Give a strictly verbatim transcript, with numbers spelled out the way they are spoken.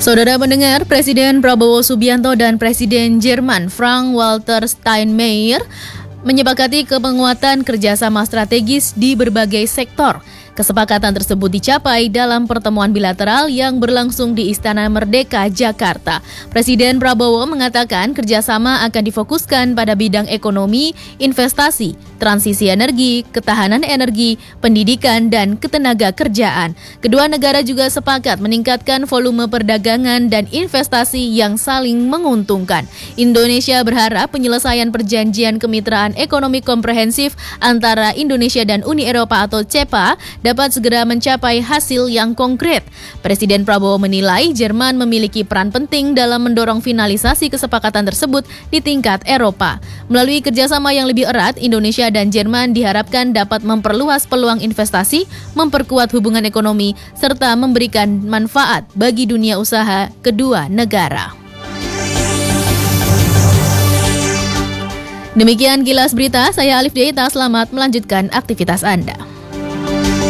Saudara mendengar, Presiden Prabowo Subianto dan Presiden Jerman Frank-Walter Steinmeier menyepakati penguatan kerjasama strategis di berbagai sektor. Kesepakatan tersebut dicapai dalam pertemuan bilateral yang berlangsung di Istana Merdeka, Jakarta. Presiden Prabowo mengatakan kerjasama akan difokuskan pada bidang ekonomi, investasi, transisi energi, ketahanan energi, pendidikan, dan ketenaga kerjaan. Kedua negara juga sepakat meningkatkan volume perdagangan dan investasi yang saling menguntungkan. Indonesia berharap penyelesaian perjanjian kemitraan ekonomi komprehensif antara Indonesia dan Uni Eropa atau C E P A dapat segera mencapai hasil yang konkret. Presiden Prabowo menilai Jerman memiliki peran penting dalam mendorong finalisasi kesepakatan tersebut di tingkat Eropa. Melalui kerjasama yang lebih erat, Indonesia dan Jerman diharapkan dapat memperluas peluang investasi, memperkuat hubungan ekonomi, serta memberikan manfaat bagi dunia usaha kedua negara. Demikian kilas berita, saya Alif Deita, selamat melanjutkan aktivitas Anda.